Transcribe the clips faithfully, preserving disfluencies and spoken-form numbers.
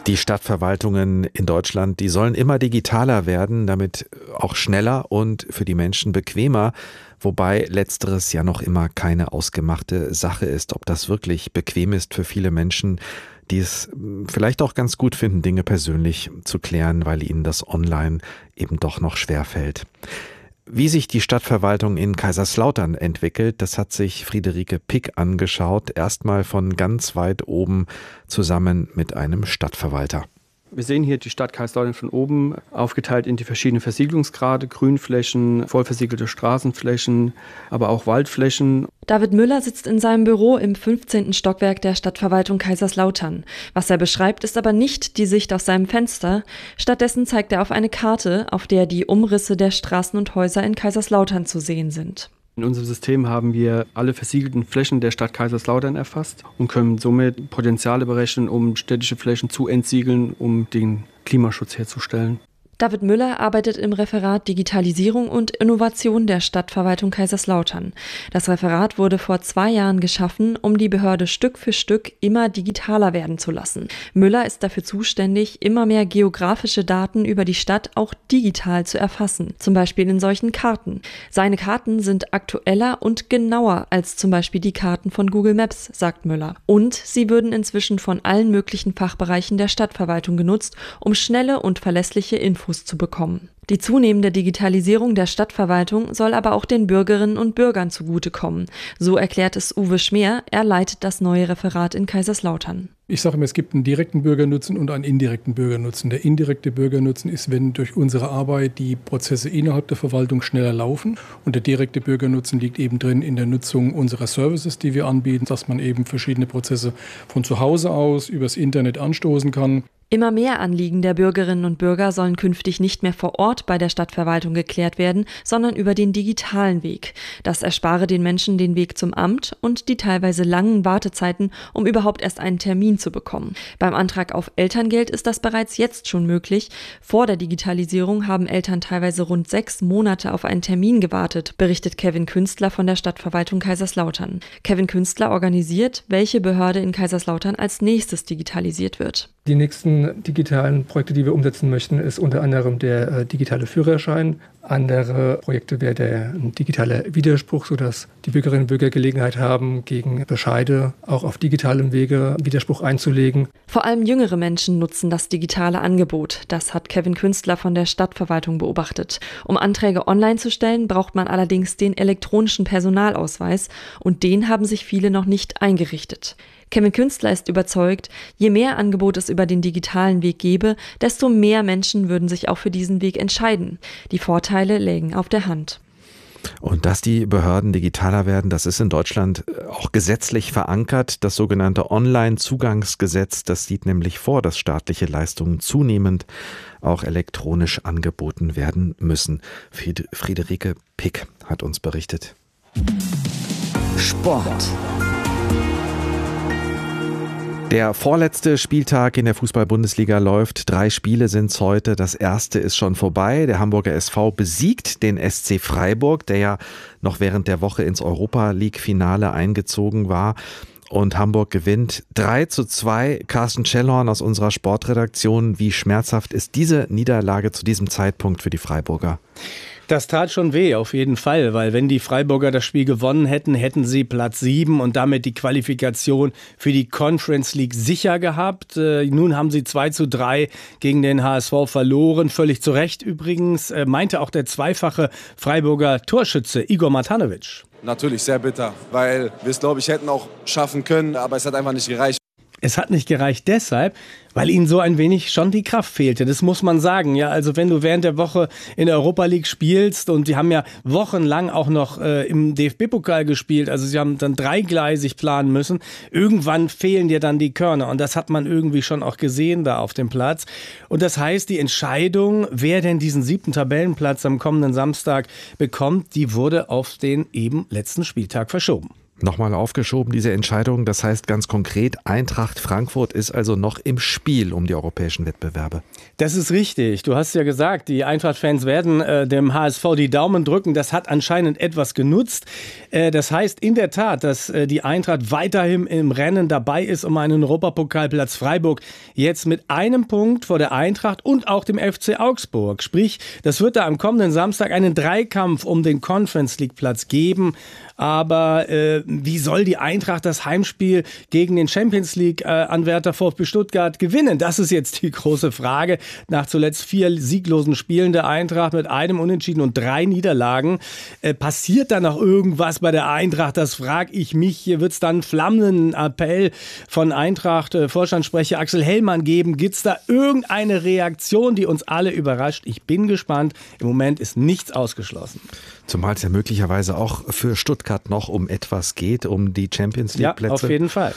Die Stadtverwaltungen in Deutschland, die sollen immer digitaler werden, damit auch schneller und für die Menschen bequemer, wobei letzteres ja noch immer keine ausgemachte Sache ist, ob das wirklich bequem ist für viele Menschen, die es vielleicht auch ganz gut finden, Dinge persönlich zu klären, weil ihnen das online eben doch noch schwerfällt. Wie sich die Stadtverwaltung in Kaiserslautern entwickelt, das hat sich Friederike Pick angeschaut, erstmal von ganz weit oben zusammen mit einem Stadtverwalter. Wir sehen hier die Stadt Kaiserslautern von oben, aufgeteilt in die verschiedenen Versiegelungsgrade, Grünflächen, vollversiegelte Straßenflächen, aber auch Waldflächen. David Müller sitzt in seinem Büro im fünfzehnten Stockwerk der Stadtverwaltung Kaiserslautern. Was er beschreibt, ist aber nicht die Sicht aus seinem Fenster. Stattdessen zeigt er auf eine Karte, auf der die Umrisse der Straßen und Häuser in Kaiserslautern zu sehen sind. In unserem System haben wir alle versiegelten Flächen der Stadt Kaiserslautern erfasst und können somit Potenziale berechnen, um städtische Flächen zu entsiegeln, um den Klimaschutz herzustellen. David Müller arbeitet im Referat Digitalisierung und Innovation der Stadtverwaltung Kaiserslautern. Das Referat wurde vor zwei Jahren geschaffen, um die Behörde Stück für Stück immer digitaler werden zu lassen. Müller ist dafür zuständig, immer mehr geografische Daten über die Stadt auch digital zu erfassen, zum Beispiel in solchen Karten. Seine Karten sind aktueller und genauer als zum Beispiel die Karten von Google Maps, sagt Müller. Und sie würden inzwischen von allen möglichen Fachbereichen der Stadtverwaltung genutzt, um schnelle und verlässliche Infos zu bekommen. Die zunehmende Digitalisierung der Stadtverwaltung soll aber auch den Bürgerinnen und Bürgern zugutekommen. So erklärt es Uwe Schmeer, er leitet das neue Referat in Kaiserslautern. Ich sage immer, es gibt einen direkten Bürgernutzen und einen indirekten Bürgernutzen. Der indirekte Bürgernutzen ist, wenn durch unsere Arbeit die Prozesse innerhalb der Verwaltung schneller laufen. Und der direkte Bürgernutzen liegt eben drin in der Nutzung unserer Services, die wir anbieten, dass man eben verschiedene Prozesse von zu Hause aus übers Internet anstoßen kann. Immer mehr Anliegen der Bürgerinnen und Bürger sollen künftig nicht mehr vor Ort bei der Stadtverwaltung geklärt werden, sondern über den digitalen Weg. Das erspare den Menschen den Weg zum Amt und die teilweise langen Wartezeiten, um überhaupt erst einen Termin zu bekommen. Beim Antrag auf Elterngeld ist das bereits jetzt schon möglich. Vor der Digitalisierung haben Eltern teilweise rund sechs Monate auf einen Termin gewartet, berichtet Kevin Künstler von der Stadtverwaltung Kaiserslautern. Kevin Künstler organisiert, welche Behörde in Kaiserslautern als nächstes digitalisiert wird. Die nächsten digitalen Projekte, die wir umsetzen möchten, ist unter anderem der äh, digitale Führerschein. Andere Projekte wäre der digitale Widerspruch, sodass die Bürgerinnen und Bürger Gelegenheit haben, gegen Bescheide auch auf digitalem Wege Widerspruch einzulegen. Vor allem jüngere Menschen nutzen das digitale Angebot. Das hat Kevin Künstler von der Stadtverwaltung beobachtet. Um Anträge online zu stellen, braucht man allerdings den elektronischen Personalausweis und den haben sich viele noch nicht eingerichtet. Kevin Künstler ist überzeugt, je mehr Angebot es über den digitalen Weg gäbe, desto mehr Menschen würden sich auch für diesen Weg entscheiden. Die Vorteile lägen auf der Hand. Und dass die Behörden digitaler werden, das ist in Deutschland auch gesetzlich verankert. Das sogenannte Online-Zugangsgesetz, das sieht nämlich vor, dass staatliche Leistungen zunehmend auch elektronisch angeboten werden müssen. Friederike Pick hat uns berichtet. Sport. Der vorletzte Spieltag in der Fußball-Bundesliga läuft. Drei Spiele sind's heute. Das erste ist schon vorbei. Der Hamburger S V besiegt den S C Freiburg, der ja noch während der Woche ins Europa-League-Finale eingezogen war. Und Hamburg gewinnt drei zu zwei. Carsten Schellhorn aus unserer Sportredaktion. Wie schmerzhaft ist diese Niederlage zu diesem Zeitpunkt für die Freiburger? Das tat schon weh, auf jeden Fall, weil wenn die Freiburger das Spiel gewonnen hätten, hätten sie Platz sieben und damit die Qualifikation für die Conference League sicher gehabt. Äh, nun haben sie zwei zu drei gegen den H S V verloren, völlig zu Recht übrigens, äh, meinte auch der zweifache Freiburger Torschütze Igor Matanovic. Natürlich sehr bitter, weil wir es, glaube ich, hätten auch schaffen können, aber es hat einfach nicht gereicht. Es hat nicht gereicht deshalb, weil ihnen so ein wenig schon die Kraft fehlte. Das muss man sagen. Ja, also wenn du während der Woche in der Europa League spielst und die haben ja wochenlang auch noch äh, im D F B-Pokal gespielt, also sie haben dann dreigleisig planen müssen. Irgendwann fehlen dir dann die Körner und das hat man irgendwie schon auch gesehen da auf dem Platz. Und das heißt, die Entscheidung, wer denn diesen siebten Tabellenplatz am kommenden Samstag bekommt, die wurde auf den eben letzten Spieltag verschoben. Nochmal aufgeschoben, diese Entscheidung. Das heißt ganz konkret, Eintracht Frankfurt ist also noch im Spiel um die europäischen Wettbewerbe. Das ist richtig. Du hast ja gesagt, die Eintracht-Fans werden äh, dem H S V die Daumen drücken. Das hat anscheinend etwas genutzt. Äh, das heißt in der Tat, dass äh, die Eintracht weiterhin im Rennen dabei ist um einen Europapokalplatz. Freiburg jetzt mit einem Punkt vor der Eintracht und auch dem F C Augsburg. Sprich, das wird da am kommenden Samstag einen Dreikampf um den Conference-League-Platz geben. Aber äh, wie soll die Eintracht das Heimspiel gegen den Champions-League-Anwärter VfB Stuttgart gewinnen? Das ist jetzt die große Frage. Nach zuletzt vier sieglosen Spielen der Eintracht mit einem Unentschieden und drei Niederlagen. Äh, passiert da noch irgendwas bei der Eintracht? Das frage ich mich. Hier wird es dann einen flammenden Appell von Eintracht-Vorstandssprecher Axel Hellmann geben. Gibt es da irgendeine Reaktion, die uns alle überrascht? Ich bin gespannt. Im Moment ist nichts ausgeschlossen. Zumal es ja möglicherweise auch für Stuttgart noch um etwas geht, um die Champions-League-Plätze. Ja, auf jeden Fall.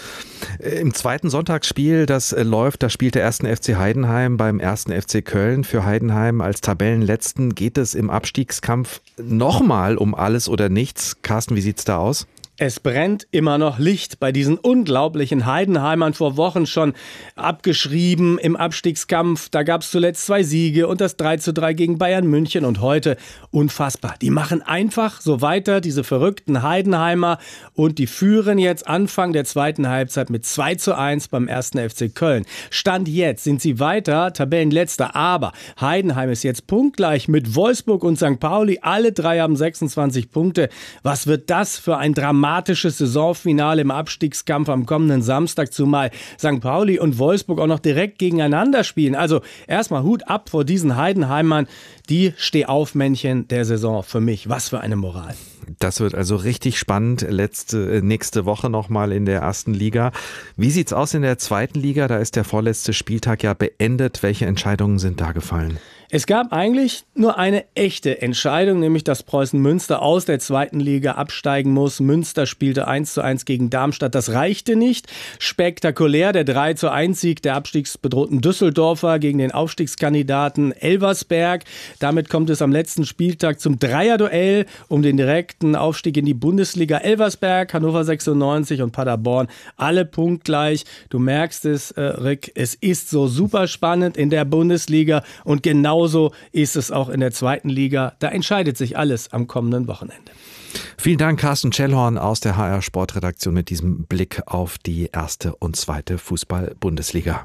Im zweiten Sonntagsspiel, das läuft, da spielt der erste F C Heidenheim beim ersten F C Köln. Für Heidenheim als Tabellenletzten geht es im Abstiegskampf nochmal um alles oder nichts. Carsten, wie sieht's da aus? Es brennt immer noch Licht bei diesen unglaublichen Heidenheimern, vor Wochen schon abgeschrieben im Abstiegskampf. Da gab es zuletzt zwei Siege und das drei zu drei gegen Bayern München und heute unfassbar. Die machen einfach so weiter, diese verrückten Heidenheimer, und die führen jetzt Anfang der zweiten Halbzeit mit zwei zu eins beim ersten F C Köln. Stand jetzt sind sie weiter, Tabellenletzter, aber Heidenheim ist jetzt punktgleich mit Wolfsburg und Sankt Pauli. Alle drei haben sechsundzwanzig Punkte. Was wird das für ein dramatisches dramatisches Saisonfinale im Abstiegskampf am kommenden Samstag, zumal Sankt Pauli und Wolfsburg auch noch direkt gegeneinander spielen. Also erstmal Hut ab vor diesen Heidenheimern, die Stehaufmännchen der Saison für mich. Was für eine Moral. Das wird also richtig spannend. Letzte, nächste Woche nochmal in der ersten Liga. Wie sieht's aus in der zweiten Liga? Da ist der vorletzte Spieltag ja beendet. Welche Entscheidungen sind da gefallen? Es gab eigentlich nur eine echte Entscheidung, nämlich dass Preußen Münster aus der zweiten Liga absteigen muss. Münster spielte eins zu eins gegen Darmstadt. Das reichte nicht. Spektakulär der drei zu eins Sieg der abstiegsbedrohten Düsseldorfer gegen den Aufstiegskandidaten Elversberg. Damit kommt es am letzten Spieltag zum Dreierduell um den direkten Aufstieg in die Bundesliga. Elversberg, Hannover sechsundneunzig und Paderborn, alle punktgleich. Du merkst es, äh, Rick, es ist so super spannend in der Bundesliga und genau Genauso ist es auch in der zweiten Liga. Da entscheidet sich alles am kommenden Wochenende. Vielen Dank, Carsten Schellhorn aus der H R Sportredaktion mit diesem Blick auf die erste und zweite Fußball-Bundesliga.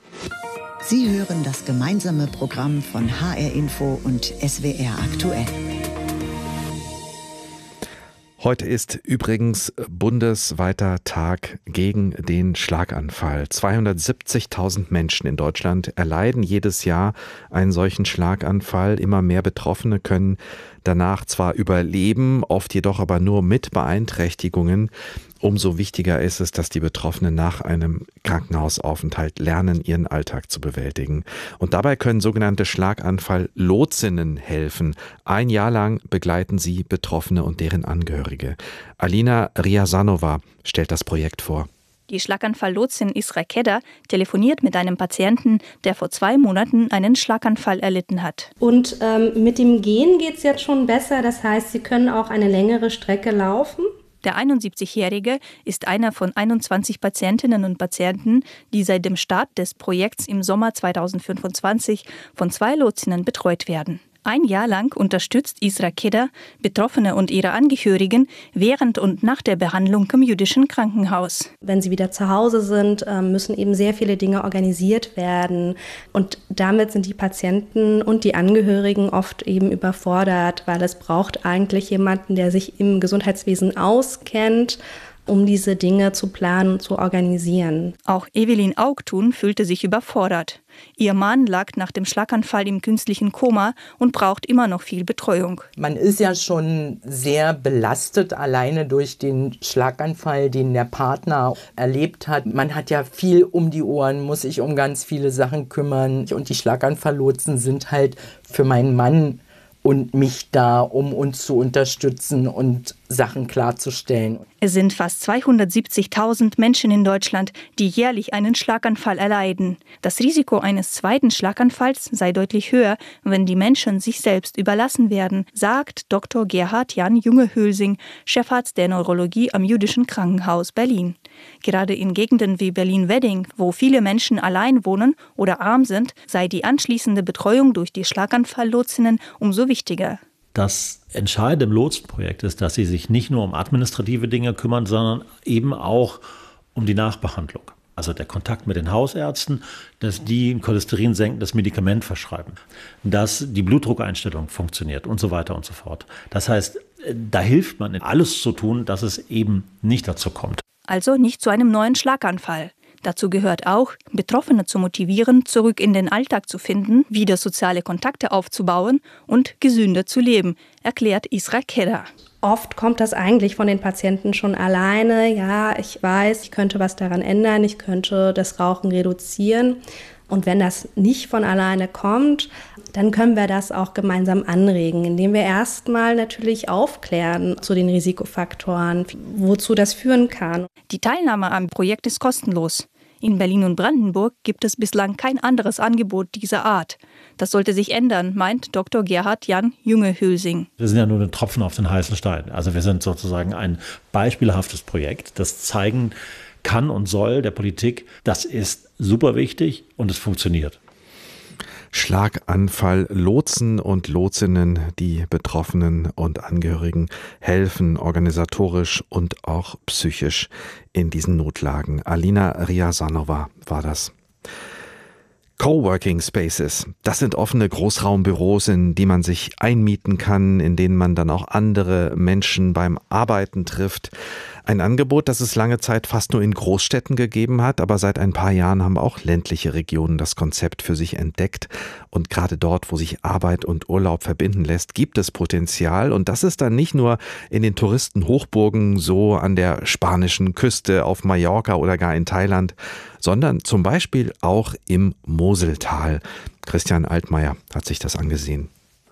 Sie hören das gemeinsame Programm von H R Info und S W R aktuell. Heute ist übrigens bundesweiter Tag gegen den Schlaganfall. zweihundertsiebzigtausend Menschen in Deutschland erleiden jedes Jahr einen solchen Schlaganfall. Immer mehr Betroffene können danach zwar überleben, oft jedoch aber nur mit Beeinträchtigungen. Umso wichtiger ist es, dass die Betroffenen nach einem Krankenhausaufenthalt lernen, ihren Alltag zu bewältigen. Und dabei können sogenannte Schlaganfall-Lotsinnen helfen. Ein Jahr lang begleiten sie Betroffene und deren Angehörige. Alina Riazanova stellt das Projekt vor. Die Schlaganfall-Lotsin Isra Kedda telefoniert mit einem Patienten, der vor zwei Monaten einen Schlaganfall erlitten hat. Und ähm, mit dem Gehen geht es jetzt schon besser. Das heißt, sie können auch eine längere Strecke laufen. Der einundsiebzigjährige ist einer von einundzwanzig Patientinnen und Patienten, die seit dem Start des Projekts im Sommer zweitausendfünfundzwanzig von zwei Lotsinnen betreut werden. Ein Jahr lang unterstützt Isra Kedda Betroffene und ihre Angehörigen während und nach der Behandlung im jüdischen Krankenhaus. Wenn sie wieder zu Hause sind, müssen eben sehr viele Dinge organisiert werden. Und damit sind die Patienten und die Angehörigen oft eben überfordert, weil es braucht eigentlich jemanden, der sich im Gesundheitswesen auskennt, um diese Dinge zu planen und zu organisieren. Auch Evelyn Augtun fühlte sich überfordert. Ihr Mann lag nach dem Schlaganfall im künstlichen Koma und braucht immer noch viel Betreuung. Man ist ja schon sehr belastet, alleine durch den Schlaganfall, den der Partner erlebt hat. Man hat ja viel um die Ohren, muss sich um ganz viele Sachen kümmern. Und die Schlaganfall-Lotsen sind halt für meinen Mann und mich da, um uns zu unterstützen und Sachen klarzustellen. Es sind fast zweihundertsiebzigtausend Menschen in Deutschland, die jährlich einen Schlaganfall erleiden. Das Risiko eines zweiten Schlaganfalls sei deutlich höher, wenn die Menschen sich selbst überlassen werden, sagt Doktor Gerhard Jan Junge-Hülsing, Chefarzt der Neurologie am Jüdischen Krankenhaus Berlin. Gerade in Gegenden wie Berlin-Wedding, wo viele Menschen allein wohnen oder arm sind, sei die anschließende Betreuung durch die Schlaganfalllotsinnen umso wichtiger. Das Entscheidende im Lotsenprojekt ist, dass sie sich nicht nur um administrative Dinge kümmern, sondern eben auch um die Nachbehandlung. Also der Kontakt mit den Hausärzten, dass die ein Cholesterin senkendes Medikament verschreiben, dass die Blutdruckeinstellung funktioniert und so weiter und so fort. Das heißt, da hilft man, alles zu tun, dass es eben nicht dazu kommt. Also nicht zu einem neuen Schlaganfall. Dazu gehört auch, Betroffene zu motivieren, zurück in den Alltag zu finden, wieder soziale Kontakte aufzubauen und gesünder zu leben, erklärt Isra Kedder. Oft kommt das eigentlich von den Patienten schon alleine. Ja, ich weiß, ich könnte was daran ändern, ich könnte das Rauchen reduzieren. Und wenn das nicht von alleine kommt, dann können wir das auch gemeinsam anregen, indem wir erstmal natürlich aufklären zu den Risikofaktoren, wozu das führen kann. Die Teilnahme am Projekt ist kostenlos. In Berlin und Brandenburg gibt es bislang kein anderes Angebot dieser Art. Das sollte sich ändern, meint Doktor Gerhard Jan Junge-Hülsing. Wir sind ja nur ein Tropfen auf den heißen Stein. Also wir sind sozusagen ein beispielhaftes Projekt, das zeigen kann und soll der Politik, das ist super wichtig und es funktioniert. Schlaganfall, Lotsen und Lotsinnen, die Betroffenen und Angehörigen helfen organisatorisch und auch psychisch in diesen Notlagen. Alina Riasanova war das. Coworking Spaces, das sind offene Großraumbüros, in die man sich einmieten kann, in denen man dann auch andere Menschen beim Arbeiten trifft. Ein Angebot, das es lange Zeit fast nur in Großstädten gegeben hat, aber seit ein paar Jahren haben auch ländliche Regionen das Konzept für sich entdeckt. Und gerade dort, wo sich Arbeit und Urlaub verbinden lässt, gibt es Potenzial. Und das ist dann nicht nur in den Touristenhochburgen, so an der spanischen Küste, auf Mallorca oder gar in Thailand, sondern zum Beispiel auch im Moseltal. Christian Altmaier hat sich das angesehen.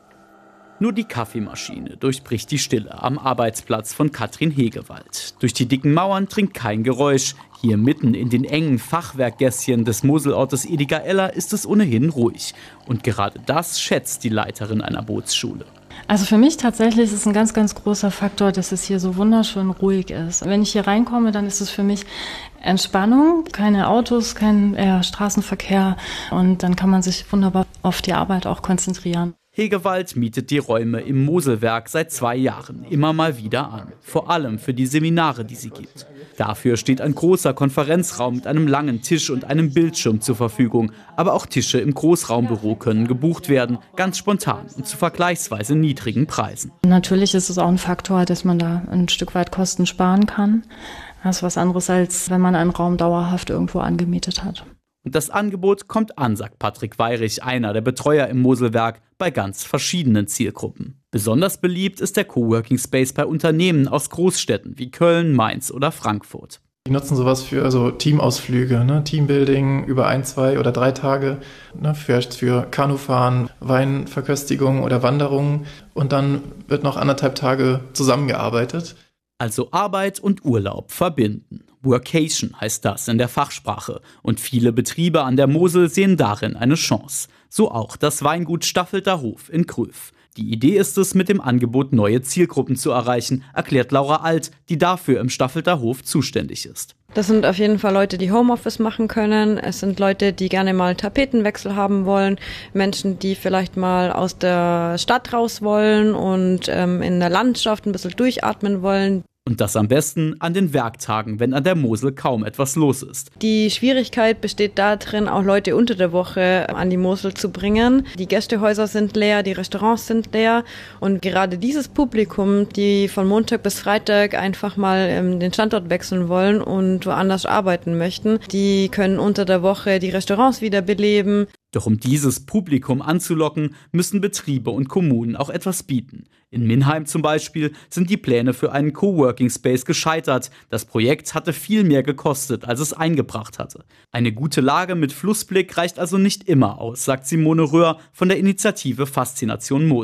Nur die Kaffeemaschine durchbricht die Stille am Arbeitsplatz von Katrin Hegewald. Durch die dicken Mauern dringt kein Geräusch. Hier mitten in den engen Fachwerkgässchen des Moselortes Edigaella ist es ohnehin ruhig. Und gerade das schätzt die Leiterin einer Bootsschule. Also für mich tatsächlich ist es ein ganz, ganz großer Faktor, dass es hier so wunderschön ruhig ist. Wenn ich hier reinkomme, dann ist es für mich Entspannung, keine Autos, kein äh, Straßenverkehr und dann kann man sich wunderbar auf die Arbeit auch konzentrieren. Hegewald mietet die Räume im Moselwerk seit zwei Jahren immer mal wieder an. Vor allem für die Seminare, die sie gibt. Dafür steht ein großer Konferenzraum mit einem langen Tisch und einem Bildschirm zur Verfügung. Aber auch Tische im Großraumbüro können gebucht werden, ganz spontan und zu vergleichsweise niedrigen Preisen. Natürlich ist es auch ein Faktor, dass man da ein Stück weit Kosten sparen kann. Das ist was anderes, als wenn man einen Raum dauerhaft irgendwo angemietet hat. Und das Angebot kommt an, sagt Patrick Weirich, einer der Betreuer im Moselwerk, bei ganz verschiedenen Zielgruppen. Besonders beliebt ist der Coworking Space bei Unternehmen aus Großstädten wie Köln, Mainz oder Frankfurt. Die nutzen sowas für also Teamausflüge, ne? Teambuilding über ein, zwei oder drei Tage, ne? für, für Kanufahren, Weinverköstigung oder Wanderungen. Und dann wird noch anderthalb Tage zusammengearbeitet. Also Arbeit und Urlaub verbinden. Workation heißt das in der Fachsprache. Und viele Betriebe an der Mosel sehen darin eine Chance. So auch das Weingut Staffelter Hof in Kröv. Die Idee ist es, mit dem Angebot neue Zielgruppen zu erreichen, erklärt Laura Alt, die dafür im Staffelter Hof zuständig ist. Das sind auf jeden Fall Leute, die Homeoffice machen können. Es sind Leute, die gerne mal einen Tapetenwechsel haben wollen. Menschen, die vielleicht mal aus der Stadt raus wollen und ähm, in der Landschaft ein bisschen durchatmen wollen. Und das am besten an den Werktagen, wenn an der Mosel kaum etwas los ist. Die Schwierigkeit besteht darin, auch Leute unter der Woche an die Mosel zu bringen. Die Gästehäuser sind leer, die Restaurants sind leer. Und gerade dieses Publikum, die von Montag bis Freitag einfach mal ähm, den Standort wechseln wollen und woanders arbeiten möchten, die können unter der Woche die Restaurants wieder beleben. Doch um dieses Publikum anzulocken, müssen Betriebe und Kommunen auch etwas bieten. In Minheim zum Beispiel sind die Pläne für einen Coworking Space gescheitert. Das Projekt hatte viel mehr gekostet, als es eingebracht hatte. Eine gute Lage mit Flussblick reicht also nicht immer aus, sagt Simone Röhr von der Initiative Faszination Mosel.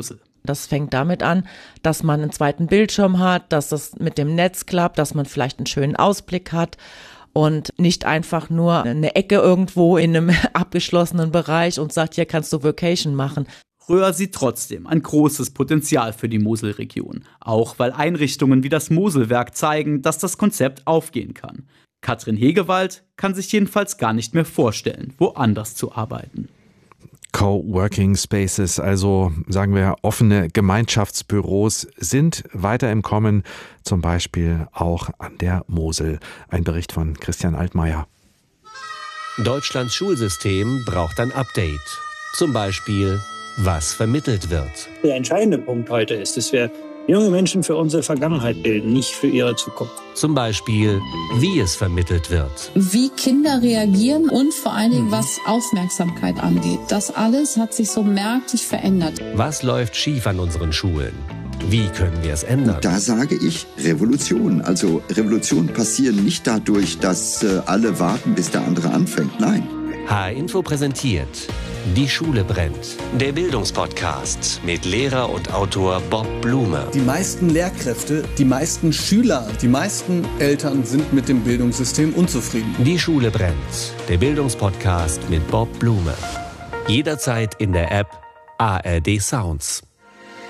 Das fängt damit an, dass man einen zweiten Bildschirm hat, dass das mit dem Netz klappt, dass man vielleicht einen schönen Ausblick hat und nicht einfach nur eine Ecke irgendwo in einem abgeschlossenen Bereich und sagt, hier kannst du Vacation machen. Röhr sieht trotzdem ein großes Potenzial für die Moselregion, auch weil Einrichtungen wie das Moselwerk zeigen, dass das Konzept aufgehen kann. Katrin Hegewald kann sich jedenfalls gar nicht mehr vorstellen, woanders zu arbeiten. Coworking Spaces, also sagen wir offene Gemeinschaftsbüros, sind weiter im Kommen, zum Beispiel auch an der Mosel. Ein Bericht von Christian Altmaier. Deutschlands Schulsystem braucht ein Update. Zum Beispiel, was vermittelt wird. Der entscheidende Punkt heute ist, dass wir junge Menschen für unsere Vergangenheit bilden, nicht für ihre Zukunft. Zum Beispiel, wie es vermittelt wird. Wie Kinder reagieren und vor allen Dingen, was Aufmerksamkeit angeht. Das alles hat sich so merklich verändert. Was läuft schief an unseren Schulen? Wie können wir es ändern? Und da sage ich Revolution. Also Revolutionen passieren nicht dadurch, dass äh, alle warten, bis der andere anfängt. Nein. H R-Info präsentiert Die Schule brennt. Der Bildungspodcast mit Lehrer und Autor Bob Blume. Die meisten Lehrkräfte, die meisten Schüler, die meisten Eltern sind mit dem Bildungssystem unzufrieden. Die Schule brennt. Der Bildungspodcast mit Bob Blume. Jederzeit in der App A R D Sounds.